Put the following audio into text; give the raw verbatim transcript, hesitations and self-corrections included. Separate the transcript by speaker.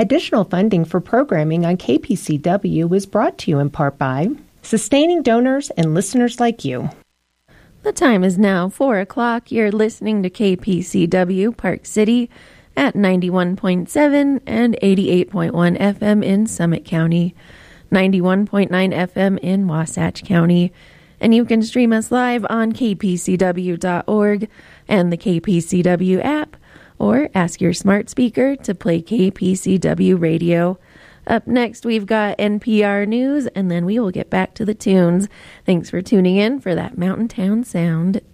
Speaker 1: Additional funding for programming on K P C W is brought to you in part by sustaining donors and listeners like you.
Speaker 2: The time is now four o'clock. You're listening to K P C W Park City at ninety-one point seven and eighty-eight point one F M in Summit County, ninety-one point nine F M in Wasatch County. And you can stream us live on K P C W dot org and the K P C W app, or ask your smart speaker to play K P C W radio. Up next, we've got N P R News, and then we will get back to the tunes. Thanks for tuning in for that Mountain Town Sound.